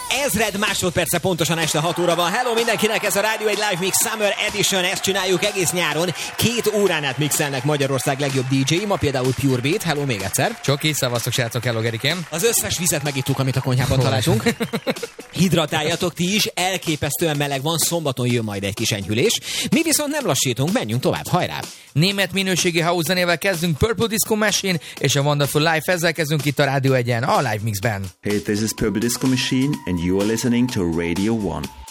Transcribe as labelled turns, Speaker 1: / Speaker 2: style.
Speaker 1: ezred másodperce pontosan este 6 óra van. Hello mindenkinek, ez a Rádió egy Live Mix Summer Edition, ezt csináljuk egész nyáron. 2 órán át mixelnek Magyarország legjobb DJ-i, ma például Pure Beat. Hello még egyszer.
Speaker 2: Csoki, szavaztok srácok, hello Gerikém.
Speaker 1: Az összes vizet megittuk, amit a konyhában találtunk. Hidratáljatok ti is, elképesztően meleg van, szombaton jön majd egy kis enyhülés. Mi viszont nem lassítunk, menjünk tovább, hajrá!
Speaker 2: Német minőségi house zenével kezdünk, Purple Disco Machine és a Wonderful Life, ezzel kezdünk itt a Rádió 1-en, a Live Mixben.
Speaker 3: Hey, this is Purple Disco Machine and you are listening to Radio 1.